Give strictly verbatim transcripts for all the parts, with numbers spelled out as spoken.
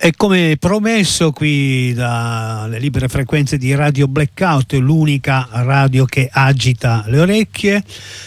E come promesso qui dalle libere frequenze di Radio Blackout, l'unica radio che agita le orecchie,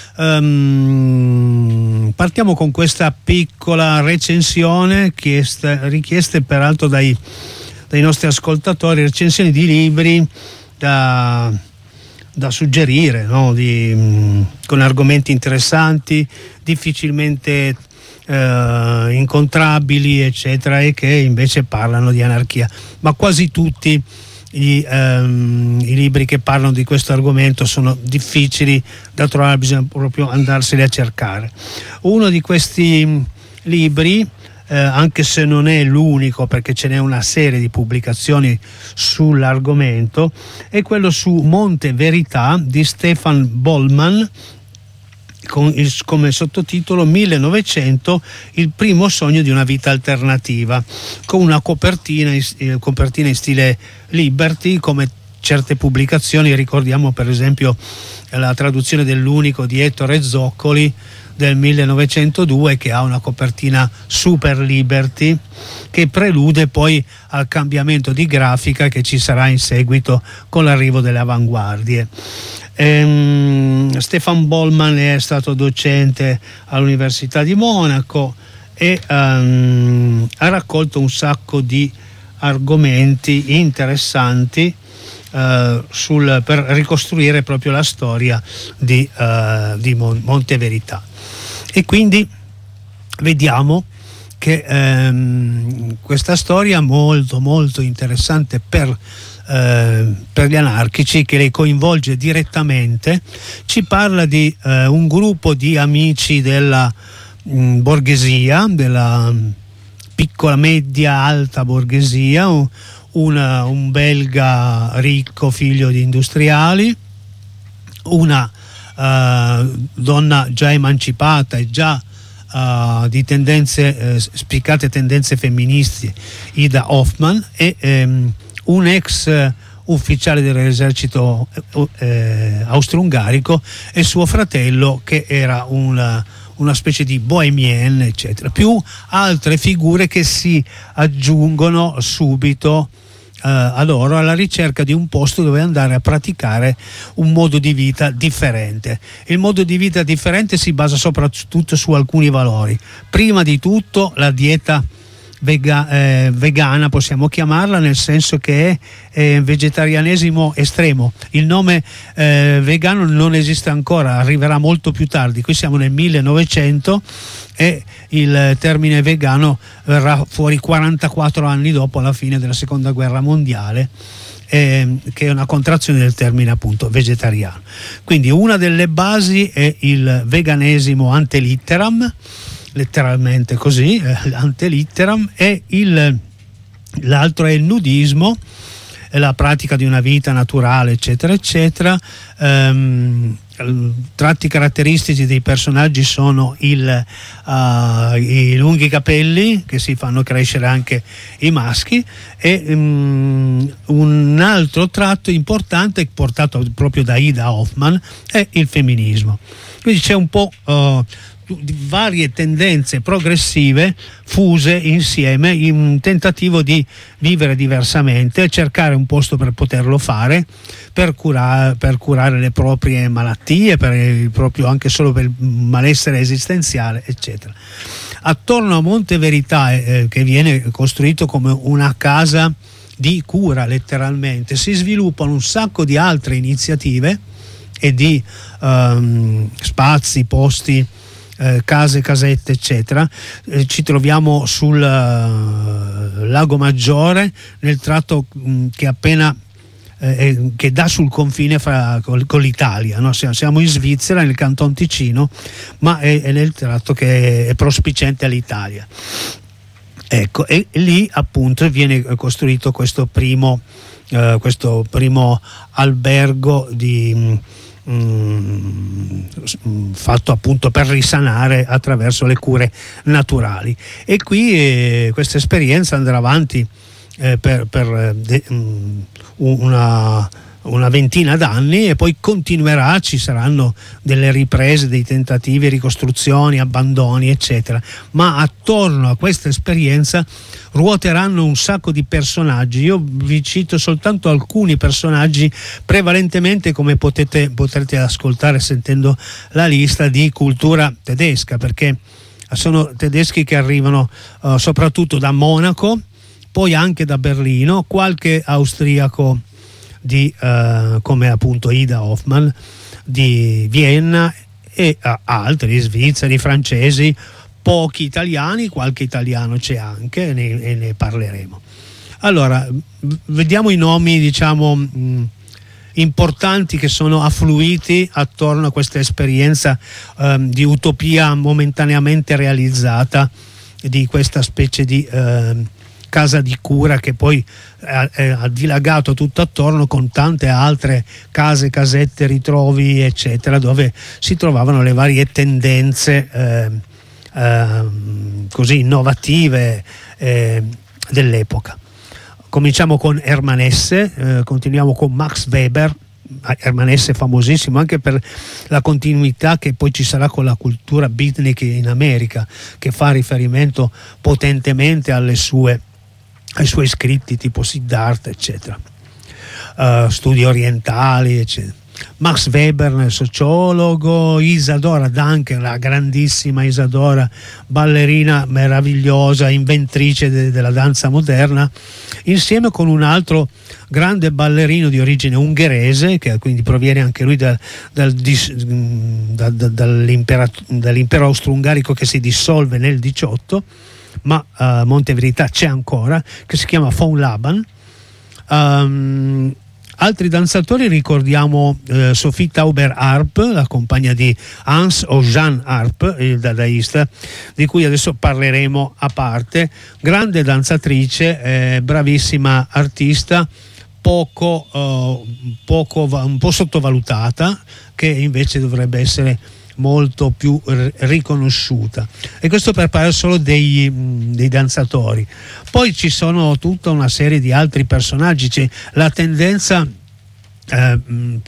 um, partiamo con questa piccola recensione chiesta, richiesta peraltro dai, dai nostri ascoltatori, recensioni di libri da, da suggerire, no? di, con argomenti interessanti, difficilmente Uh, incontrabili eccetera, e che invece parlano di anarchia, ma quasi tutti i, um, i libri che parlano di questo argomento sono difficili da trovare, bisogna proprio andarseli a cercare. Uno di questi libri, eh, anche se non è l'unico perché ce n'è una serie di pubblicazioni sull'argomento, è quello su Monte Verità di Stefan Bollmann, con il, come sottotitolo millenovecento, il primo sogno di una vita alternativa, con una copertina in, copertina in stile Liberty, come certe pubblicazioni. Ricordiamo per esempio la traduzione dell'Unico di Ettore Zoccoli del millenovecentodue, che ha una copertina super Liberty, che prelude poi al cambiamento di grafica che ci sarà in seguito con l'arrivo delle avanguardie. Ehm, Stefan Bollmann è stato docente all'Università di Monaco e um, ha raccolto un sacco di argomenti interessanti uh, sul, per ricostruire proprio la storia di, uh, di Mon- Monte Verità. E quindi vediamo che um, questa storia molto molto interessante per Eh, per gli anarchici, che le coinvolge direttamente, ci parla di eh, un gruppo di amici della mh, borghesia, della mh, piccola, media, alta borghesia, un, una, un belga ricco figlio di industriali, una uh, donna già emancipata e già uh, di tendenze, eh, spiccate tendenze femministi, Ida Hoffmann, e ehm, un ex ufficiale dell'esercito eh, austro-ungarico e suo fratello, che era una, una specie di bohemien, eccetera, più altre figure che si aggiungono subito eh, a loro, alla ricerca di un posto dove andare a praticare un modo di vita differente. Il modo di vita differente si basa soprattutto su alcuni valori. Prima di tutto la dieta Vega, eh, vegana, possiamo chiamarla, nel senso che è eh, vegetarianesimo estremo. Il nome eh, vegano non esiste ancora, arriverà molto più tardi. Qui siamo nel millenovecento e il termine vegano verrà fuori quarantaquattro anni dopo la fine della seconda guerra mondiale, eh, che è una contrazione del termine appunto vegetariano. Quindi una delle basi è il veganesimo ante litteram, letteralmente così, eh, ante litteram, e il, l'altro è il nudismo, è la pratica di una vita naturale, eccetera eccetera. Um, tratti caratteristici dei personaggi sono il, uh, i lunghi capelli, che si fanno crescere anche i maschi, e um, un altro tratto importante portato proprio da Ida Hoffmann è il femminismo. Quindi c'è un po' uh, di varie tendenze progressive fuse insieme in un tentativo di vivere diversamente, cercare un posto per poterlo fare, per curare, per curare le proprie malattie, per il proprio, anche solo per il malessere esistenziale, eccetera. Attorno a Monte Verità, eh, che viene costruito come una casa di cura letteralmente, si sviluppano un sacco di altre iniziative e di um, spazi, posti, Eh, case, casette, eccetera. Eh, ci troviamo sul uh, Lago Maggiore, nel tratto mh, che appena eh, che dà sul confine fra, con, con l'Italia, no? siamo, siamo in Svizzera, nel Canton Ticino, ma è, è nel tratto che è prospiciente all'Italia. Ecco, e, e lì appunto viene costruito questo primo eh, questo primo albergo di mh, fatto appunto per risanare attraverso le cure naturali. E qui eh, questa esperienza andrà avanti eh, per, per de, um, una una ventina d'anni e poi continuerà, ci saranno delle riprese, dei tentativi, ricostruzioni, abbandoni eccetera, ma attorno a questa esperienza ruoteranno un sacco di personaggi. Io vi cito soltanto alcuni personaggi, prevalentemente, come potete, potrete ascoltare sentendo la lista, di cultura tedesca, perché sono tedeschi che arrivano uh, soprattutto da Monaco, poi anche da Berlino, qualche austriaco di, uh, come appunto Ida Hoffmann di Vienna, e uh, altri svizzeri, francesi, pochi italiani, qualche italiano c'è anche, e ne, e ne parleremo. Allora, vediamo i nomi, diciamo, mh, importanti che sono affluiti attorno a questa esperienza um, di utopia momentaneamente realizzata, di questa specie di uh, casa di cura che poi ha dilagato tutto attorno con tante altre case, casette, ritrovi eccetera, dove si trovavano le varie tendenze eh, eh, così innovative eh, dell'epoca. Cominciamo con Hermann Hesse, eh, continuiamo con Max Weber. Hermann Hesse è famosissimo anche per la continuità che poi ci sarà con la cultura beatnik in America, che fa riferimento potentemente alle sue ai suoi scritti tipo Siddhartha eccetera, uh, studi orientali eccetera. Max Weber, sociologo, Isadora Duncan, la grandissima Isadora, ballerina meravigliosa, inventrice de- della danza moderna, insieme con un altro grande ballerino di origine ungherese, che quindi proviene anche lui da, dal, da, da, dall'impero, dall'impero austro-ungarico che si dissolve nel diciotto, ma uh, Monte Verità c'è ancora, che si chiama von Laban. Um, altri danzatori ricordiamo uh, Sophie Tauber-Arp, la compagna di Hans o Jean Arp, il dadaista, di cui adesso parleremo a parte. Grande danzatrice, eh, bravissima artista, poco, uh, poco un po' sottovalutata, che invece dovrebbe essere molto più r- riconosciuta, e questo per parlare solo dei, mh, dei danzatori. Poi ci sono tutta una serie di altri personaggi. C'è la tendenza eh, mh,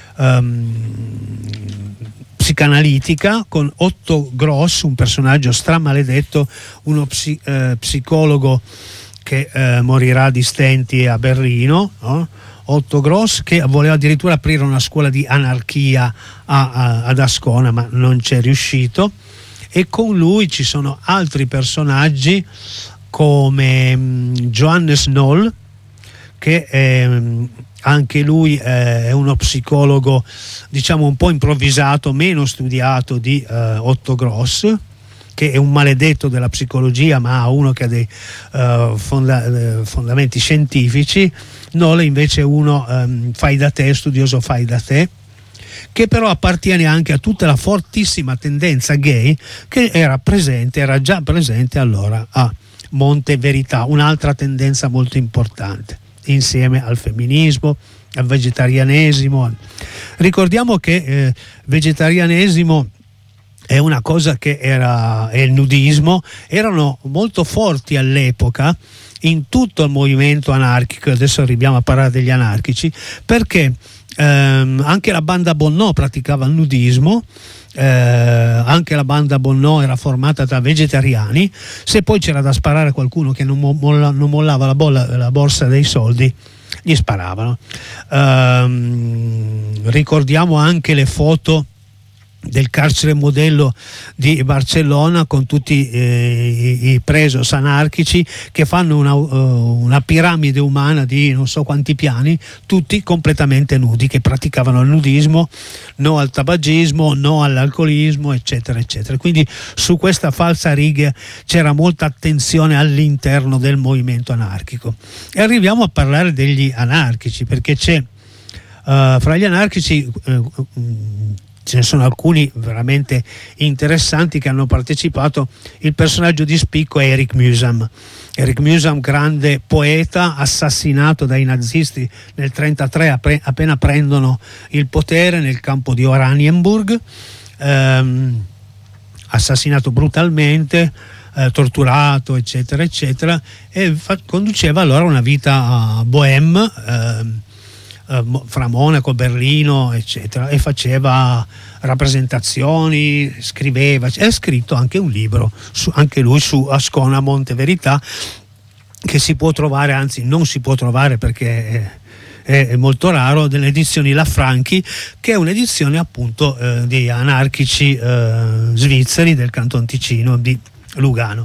um, psicanalitica con Otto Gross, un personaggio stramaledetto, uno psi- eh, psicologo che eh, morirà di stenti a Berlino, no? Otto Gross, che voleva addirittura aprire una scuola di anarchia a, a, ad Ascona, ma non c'è riuscito. E con lui ci sono altri personaggi come mh, Johannes Noll, che è, mh, anche lui eh, è uno psicologo, diciamo, un po' improvvisato, meno studiato di eh, Otto Gross, che è un maledetto della psicologia, ma uno che ha dei uh, fonda- fondamenti scientifici. Noll invece è uno um, fai da te, studioso fai da te, che però appartiene anche a tutta la fortissima tendenza gay che era presente, era già presente allora a Monte Verità, un'altra tendenza molto importante, insieme al femminismo, al vegetarianesimo. Ricordiamo che eh, vegetarianesimo è una cosa che era, e il nudismo erano molto forti all'epoca in tutto il movimento anarchico. Adesso arriviamo a parlare degli anarchici, perché ehm, anche la banda Bonnò praticava il nudismo, eh, anche la banda Bonnò era formata da vegetariani. Se poi c'era da sparare a qualcuno che non, molla, non mollava la, bolla, la borsa dei soldi, gli sparavano. Ehm, ricordiamo anche le foto del carcere modello di Barcellona con tutti eh, i, i presos anarchici che fanno una, uh, una piramide umana di non so quanti piani, tutti completamente nudi, che praticavano il nudismo, no al tabagismo, no all'alcolismo eccetera eccetera. Quindi su questa falsa riga c'era molta attenzione all'interno del movimento anarchico. E arriviamo a parlare degli anarchici, perché c'è uh, fra gli anarchici uh, ce ne sono alcuni veramente interessanti che hanno partecipato. Il personaggio di spicco è Erich Mühsam. Erich Mühsam, grande poeta, assassinato dai nazisti nel trentatré appena prendono il potere nel campo di Oranienburg, ehm, assassinato brutalmente, eh, torturato eccetera eccetera, e fa- conduceva allora una vita uh, bohème, ehm, eh, fra Monaco, Berlino, eccetera, e faceva rappresentazioni, scriveva, e ha scritto anche un libro, su, anche lui su Ascona Monte Verità, che si può trovare, anzi non si può trovare perché è, è molto raro, delle edizioni Lafranchi, che è un'edizione appunto eh, di anarchici eh, svizzeri del Canton Ticino di Lugano.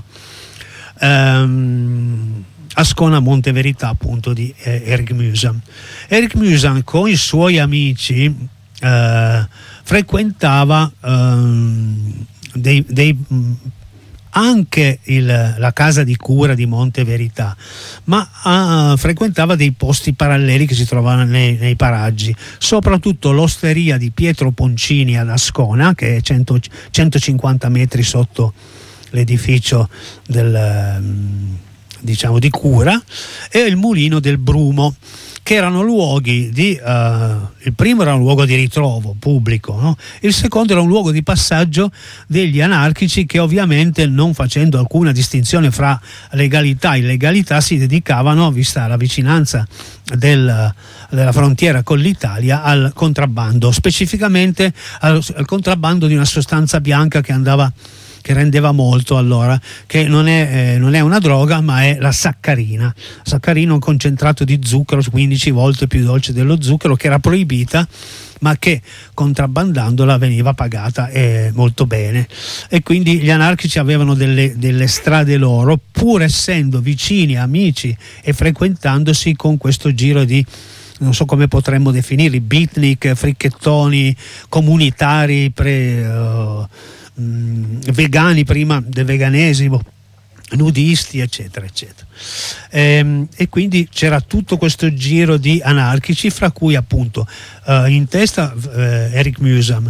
Um, Ascona Monte Verità appunto di eh, Erik Mühsam. Erik Mühsam con i suoi amici eh, frequentava ehm, dei, dei, anche il, la casa di cura di Monte Verità, ma eh, frequentava dei posti paralleli che si trovavano nei, nei paraggi, soprattutto l'osteria di Pietro Poncini ad Ascona, che è cento, centocinquanta metri sotto l'edificio del, diciamo, di cura, e il mulino del Brumo, che erano luoghi di uh, il primo era un luogo di ritrovo pubblico, no? Il secondo era un luogo di passaggio degli anarchici che, ovviamente, non facendo alcuna distinzione fra legalità e illegalità, si dedicavano, vista la vicinanza del, della frontiera con l'Italia, al contrabbando, specificamente al, al contrabbando di una sostanza bianca che andava che rendeva molto allora, che non è, eh, non è una droga, ma è la saccarina. Saccarina è un concentrato di zucchero quindici volte più dolce dello zucchero, che era proibita, ma che contrabbandandola veniva pagata eh, molto bene. E quindi gli anarchici avevano delle, delle strade loro, pur essendo vicini, amici e frequentandosi con questo giro di, non so come potremmo definirli, beatnik, fricchettoni, comunitari, pre... Uh, vegani prima del veganesimo, nudisti, eccetera eccetera, e, e quindi c'era tutto questo giro di anarchici, fra cui appunto uh, in testa uh, Erik Mühsam,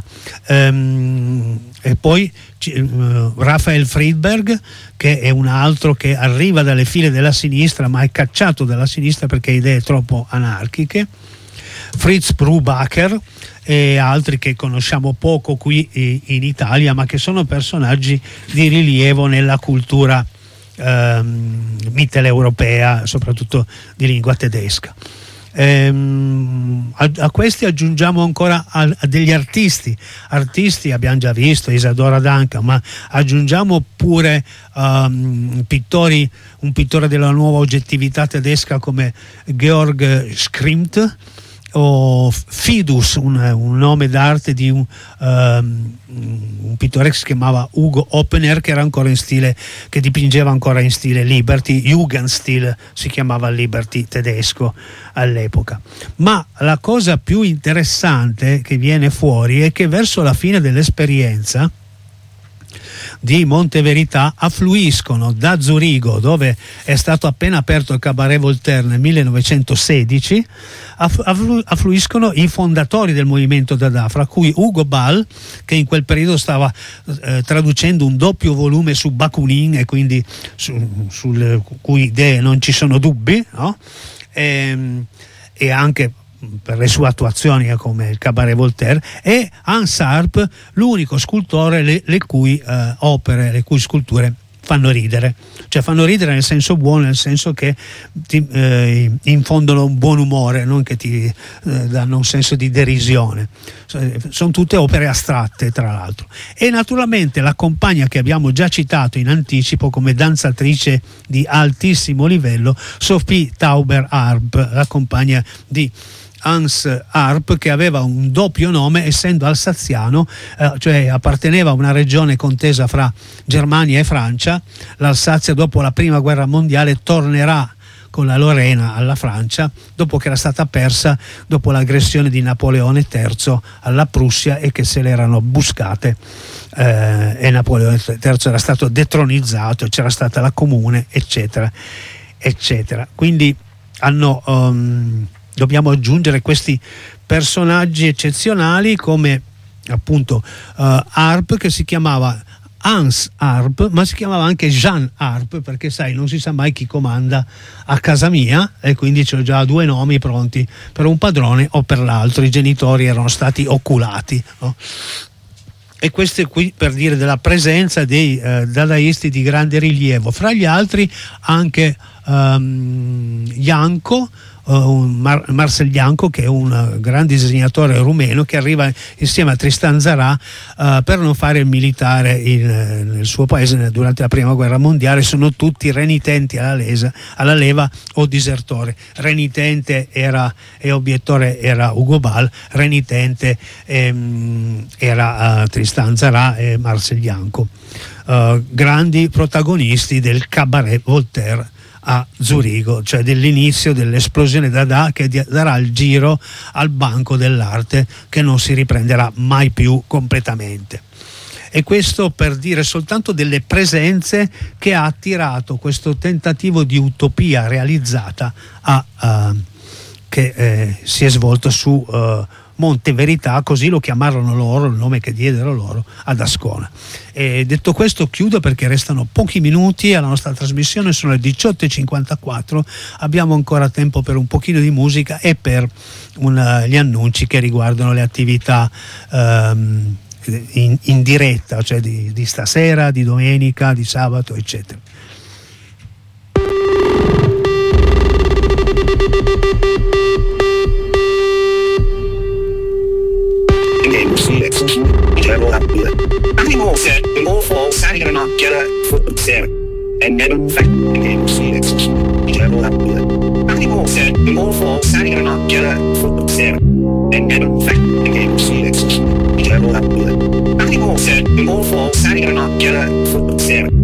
um, e poi uh, Raphael Friedberg, che è un altro che arriva dalle file della sinistra ma è cacciato dalla sinistra perché ha idee troppo anarchiche, Fritz Brubacher e altri che conosciamo poco qui in Italia, ma che sono personaggi di rilievo nella cultura ehm, mitteleuropea, soprattutto di lingua tedesca. Ehm, a, a questi aggiungiamo ancora a, a degli artisti artisti abbiamo già visto Isadora Duncan, ma aggiungiamo pure um, pittori, un pittore della nuova oggettività tedesca come Georg Schrimmt, o Fidus, un, un nome d'arte di un, um, un pittore che si chiamava Ugo Oppener, che era ancora in stile, che dipingeva ancora in stile Liberty, Jugendstil si chiamava Liberty tedesco all'epoca. Ma la cosa più interessante che viene fuori è che verso la fine dell'esperienza di Monte Verità affluiscono da Zurigo, dove è stato appena aperto il Cabaret Voltaire nel millenovecentosedici, affluiscono i fondatori del movimento Dada, fra cui Ugo Ball, che in quel periodo stava eh, traducendo un doppio volume su Bakunin, e quindi su, sulle cui idee non ci sono dubbi, no? e, e anche per le sue attuazioni come il Cabaret Voltaire, e Hans Arp, l'unico scultore le, le cui eh, opere, le cui sculture fanno ridere, cioè fanno ridere nel senso buono, nel senso che ti eh, infondono un buon umore, non che ti eh, danno un senso di derisione. Sono tutte opere astratte, tra l'altro. E naturalmente la compagna che abbiamo già citato in anticipo come danzatrice di altissimo livello, Sophie Tauber-Arp, la compagna di Hans Arp, che aveva un doppio nome essendo alsaziano, eh, cioè apparteneva a una regione contesa fra Germania e Francia. L'Alsazia dopo la prima guerra mondiale tornerà con la Lorena alla Francia, dopo che era stata persa dopo l'aggressione di Napoleone terzo alla Prussia e che se l'erano buscate, eh, e Napoleone terzo era stato detronizzato e c'era stata la Comune, eccetera eccetera. Quindi hanno um, dobbiamo aggiungere questi personaggi eccezionali come appunto uh, Arp, che si chiamava Hans Arp, ma si chiamava anche Jean Arp, perché sai, non si sa mai chi comanda a casa mia, e quindi c'ho già due nomi pronti per un padrone o per l'altro. I genitori erano stati oculati, no? E questo è qui per dire della presenza dei eh, dadaisti di grande rilievo, fra gli altri anche um, Janco, un Mar- Marcel Janco, che è un grande disegnatore rumeno che arriva insieme a Tristan Tzara uh, per non fare il militare in, nel suo paese durante la prima guerra mondiale. Sono tutti renitenti alla, lesa, alla leva o disertori. Renitente era e obiettore era Ugo Ball, renitente ehm, era uh, Tristan Tzara e Marcel Janco, uh, grandi protagonisti del cabaret Voltaire a Zurigo, cioè dell'inizio dell'esplosione Dada, che darà il giro al banco dell'arte che non si riprenderà mai più completamente. E questo per dire soltanto delle presenze che ha attirato questo tentativo di utopia realizzata a, uh, che eh, si è svolto su uh, Monte Verità, così lo chiamarono loro, il nome che diedero loro ad Ascona. E detto questo chiudo, perché restano pochi minuti alla nostra trasmissione, sono le diciotto e cinquantaquattro, abbiamo ancora tempo per un pochino di musica e per una, gli annunci che riguardano le attività um, in, in diretta, cioè di, di stasera, di domenica, di sabato, eccetera. Animorse, Morpho, Sagana, Gela, Footser, and Nedum Fact, Game Felix, Eternal Apple. Animorse, Morpho, Sagana, Gela, Footser, and Nedum Fact, Game Felix, Eternal Apple. Animorse, Morpho, Sagana, Gela, Footser.